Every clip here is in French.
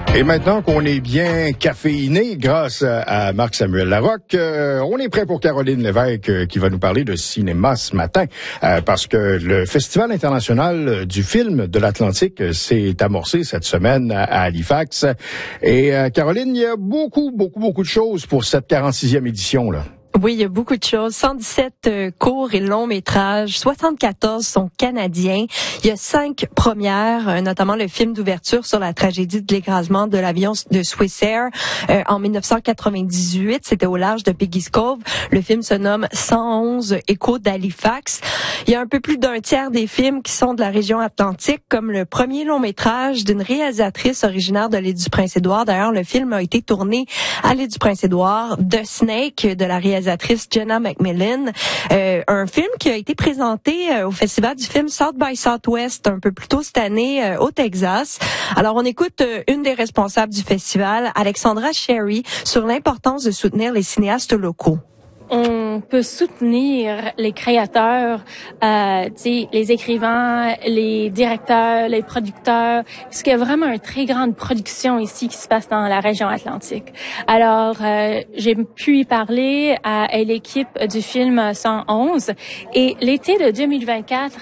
Et maintenant qu'on est bien caféiné grâce à Marc-Samuel Larocque, on est prêt pour Caroline Lévesque qui va nous parler de cinéma ce matin parce que le Festival international du film de l'Atlantique s'est amorcé cette semaine à Halifax. Et Caroline, il y a beaucoup de choses pour cette 46e édition là. Oui, il y a beaucoup de choses. 117 courts et longs métrages, 74 sont canadiens. Il y a 5 premières, notamment le film d'ouverture sur la tragédie de l'écrasement de l'avion de Swissair en 1998. C'était au large de Peggy's Cove. Le film se nomme 111 Échos d'Halifax. Il y a un peu plus d'un tiers des films qui sont de la région atlantique, comme le premier long métrage d'une réalisatrice originaire de l'île du Prince-Édouard. D'ailleurs, le film a été tourné à l'île du Prince-Édouard, The Snake de la réalisatrice Jenna McMillan, un film qui a été présenté au Festival du film South by Southwest un peu plus tôt cette année au Texas. Alors on écoute une des responsables du festival, Alexandra Sherry, sur l'importance de soutenir les cinéastes locaux. On peut soutenir les créateurs, les écrivains, les directeurs, les producteurs, parce qu'il y a vraiment une très grande production ici qui se passe dans la région atlantique. Alors, j'ai pu y parler à l'équipe du film 111 et l'été de 2024,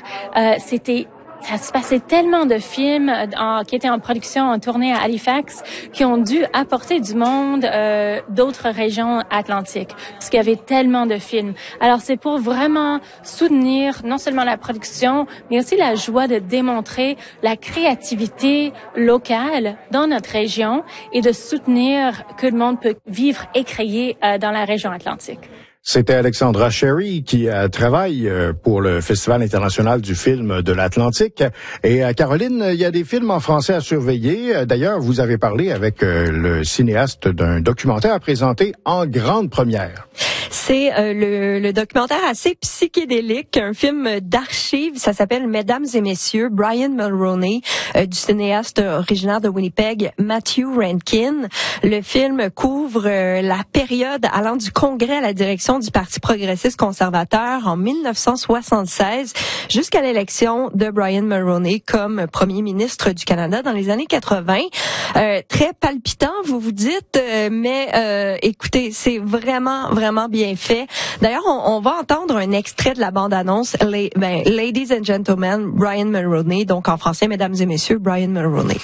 ça se passait tellement de films qui étaient en production, en tournée à Halifax, qui ont dû apporter du monde d'autres régions atlantiques, parce qu'il y avait tellement de films. Alors, c'est pour vraiment soutenir non seulement la production, mais aussi la joie de démontrer la créativité locale dans notre région et de soutenir que le monde peut vivre et créer dans la région atlantique. C'était Alexandra Sherry qui travaille pour le Festival international du film de l'Atlantique. Et Caroline, il y a des films en français à surveiller. D'ailleurs, vous avez parlé avec le cinéaste d'un documentaire à présenter en grande première. C'est le documentaire assez psychédélique, un film d'archives. Ça s'appelle Mesdames et Messieurs, Brian Mulroney, du cinéaste originaire de Winnipeg, Matthew Rankin. Le film couvre la période allant du Congrès à la direction du Parti progressiste conservateur en 1976 jusqu'à l'élection de Brian Mulroney comme premier ministre du Canada dans les années 80. Très palpitant, vous vous dites, mais écoutez, c'est vraiment bien fait. D'ailleurs, on va entendre un extrait de la bande-annonce, Ladies and Gentlemen, Brian Mulroney, donc en français, Mesdames et Messieurs, Brian Mulroney.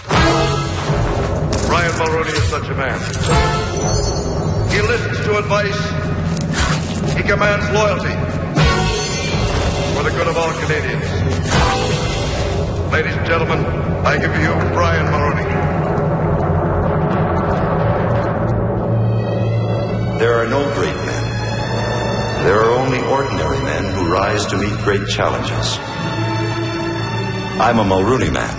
Brian Mulroney is such a man. He listens to advice. He commands loyalty for the good of all Canadians. Ladies and gentlemen, I give you Brian Mulroney. There are no great men. There are only ordinary men who rise to meet great challenges. I'm a Mulroney man.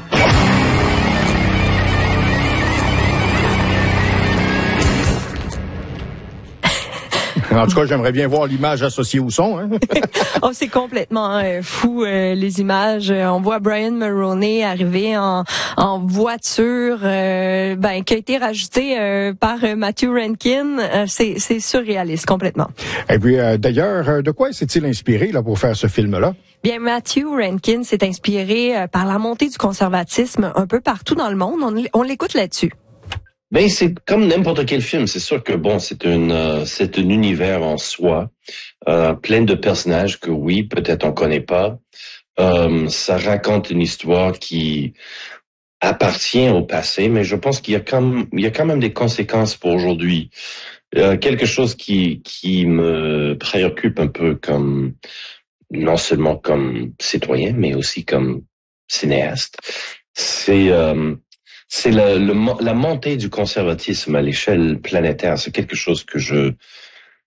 En tout cas, j'aimerais bien voir l'image associée au son. Hein? Oh, c'est complètement fou, les images. On voit Brian Mulroney arriver en voiture qui a été rajoutée par Matthew Rankin. C'est surréaliste, complètement. Et puis, d'ailleurs, de quoi s'est-il inspiré là pour faire ce film-là? Bien, Matthew Rankin s'est inspiré par la montée du conservatisme un peu partout dans le monde. On l'écoute là-dessus. Ben, c'est comme n'importe quel film. C'est sûr que c'est un univers en soi, plein de personnages que oui, peut-être on connaît pas. Ça raconte une histoire qui appartient au passé, mais je pense qu'il y a quand même des conséquences pour aujourd'hui. Quelque chose qui me préoccupe un peu comme, non seulement comme citoyen, mais aussi comme cinéaste. C'est la montée du conservatisme à l'échelle planétaire. C'est quelque chose que je